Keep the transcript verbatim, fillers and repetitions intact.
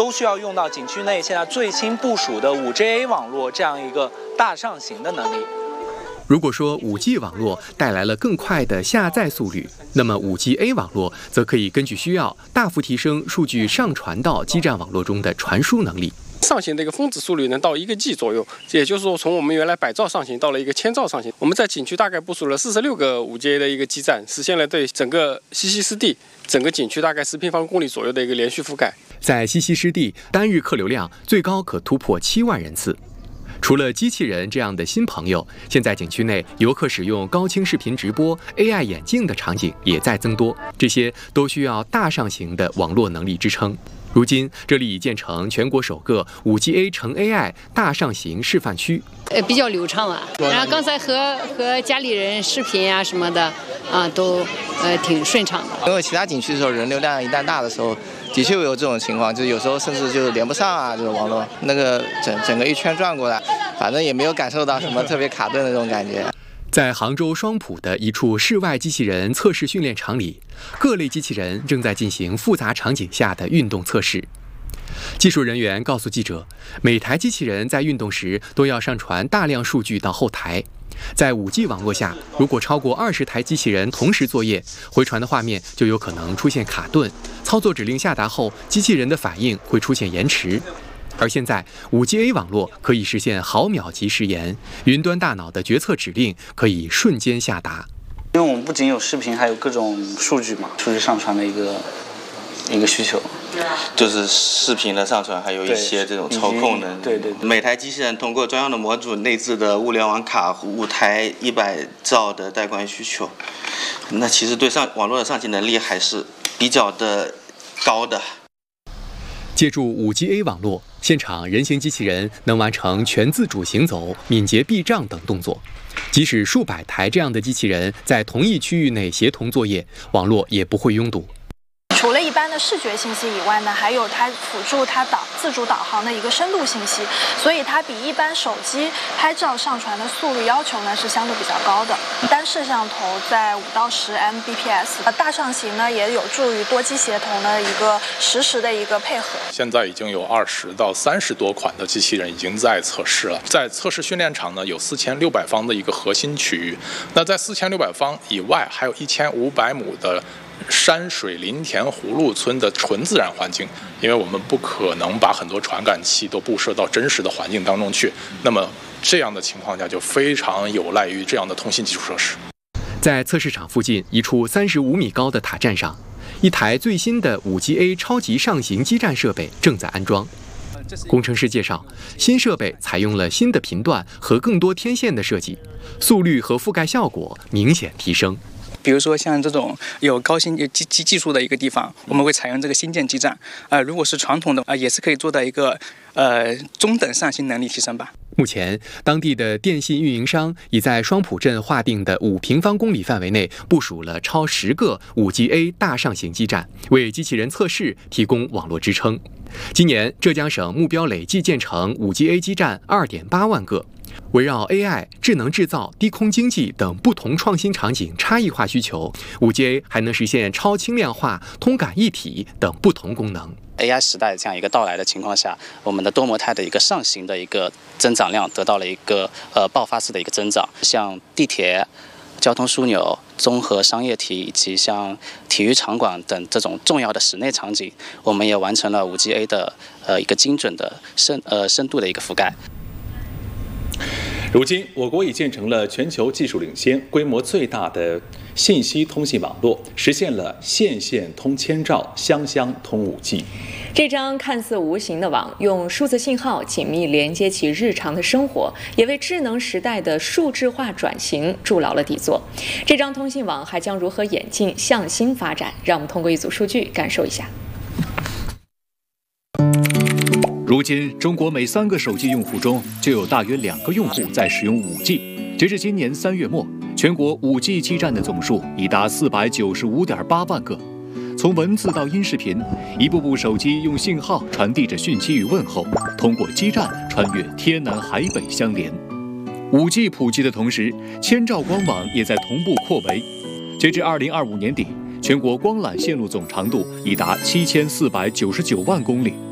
都需要用到景区内现在最新部署的 五 G A 网络这样一个大上行的能力。 如果说 五 G 网络带来了更快的下载速率，那么 五 G A 网络则可以根据需要大幅提升数据上传到基站网络中的传输能力。 上行的一个峰值速率能到一个 G 左右，也就是说从我们原来百兆上行到了一个千兆上行。我们在景区大概部署了四十六个 五 G A 的一个基站，实现了对整个西溪湿地整个景区大概十平方公里左右的一个连续覆盖。 在西溪湿地，单日客流量最高可突破七万人次。除了机器人这样的新朋友，现在景区内游客使用高清视频直播、A I 眼镜的场景也在增多，这些都需要大上行的网络能力支撑。如今，这里已建成全国首个 五 G A 乘 A I 大上行示范区， 呃，比较流畅啊。然后刚才和和家里人视频啊什么的，啊，都呃挺顺畅的。 因为其他景区的时候，人流量一旦大的时候，的确会有这种情况，就是有时候甚至就连不上啊，这种网络那个整整个一圈转过来，反正也没有感受到什么特别卡顿的那种感觉。 在杭州双浦的一处室外机器人测试训练场里，各类机器人正在进行复杂场景下的运动测试。技术人员告诉记者，每台机器人在运动时都要上传大量数据到后台。在 五 G 网络下，如果超过二十台机器人同时作业，回传的画面就有可能出现卡顿，操作指令下达后，机器人的反应会出现延迟。而现在 五 G A 网络可以实现毫秒级时延，云端大脑的决策指令可以瞬间下达。 因为我们不仅有视频，还有各种数据嘛，数据上传的一个一个需求。 就是视频的上传，还有一些这种操控的。 对对对。 每台机器人通过专用的模组内置的物联网卡，五台一百兆的带宽需求，那其实对上网络的上行能力还是比较的高的。 借助 五 G A 网络，现场人形机器人能完成全自主行走、敏捷避障等动作。即使数百台这样的机器人在同一区域内协同作业，网络也不会拥堵。 除了一般的视觉信息以外呢，还有它辅助它导自主导航的一个深度信息，所以它比一般手机拍照上传的速率要求呢是相对比较高的。单摄像头在五到十 M B P S， 呃，大上行呢也有助于多机协同的一个实时的一个配合。 现在已经有二十到三十多款的机器人已经在测试了，在测试训练场呢有四千六百方的一个核心区域，那在四千六百方以外还有一千五百亩的山水林田葫芦村的纯自然环境，因为我们不可能把很多传感器都布设到真实的环境当中去，那么这样的情况下就非常有赖于这样的通信基础设施。 在测试场附近一处三十五米高的塔站上，一台最新的 五 G A 超级上行基站设备正在安装。工程师介绍，新设备采用了新的频段和更多天线的设计，速率和覆盖效果明显提升。 比如说像这种有高新有技技技术的一个地方，我们会采用这个新建基站。呃，如果是传统的啊、呃，也是可以做到一个呃中等上行能力提升吧。 目前，当地的电信运营商已在双浦镇划定的五平方公里范围内部署了超十个 五 G A 大上行基站，为机器人测试提供网络支撑。今年，浙江省目标累计建成 五 G A 基站 二点八万个。围绕 A I、智能制造、低空经济等不同创新场景差异化需求 ，五 G A 还能实现超轻量化、通感一体等不同功能。 A I 时代这样一个到来的情况下，我们的多模态的一个上行的一个增长量得到了一个呃爆发式的一个增长，像地铁、交通枢纽、综合商业体以及像体育场馆等这种重要的室内场景，我们也完成了 五 G A 的呃一个精准的深呃深度的一个覆盖。 如今，我国已建成了全球技术领先、规模最大的信息通信网络，实现了线线通千兆、乡乡通 五 G。 这张看似无形的网，用数字信号紧密连接起日常的生活，也为智能时代的数字化转型筑牢了底座。这张通信网还将如何演进向新发展？让我们通过一组数据感受一下。 如今，中国每三个手机用户中就有大约两个用户在使用 五 G。截至今年三月末，全国 五 G 基站的总数已达四百九十五点八万个。从文字到音视频，一部部手机用信号传递着讯息与问候，通过基站穿越天南海北相连。五 G 普及的同时，千兆光网也在同步扩围。截至二零二五年底，全国光缆线路总长度已达七千四百九十九万公里。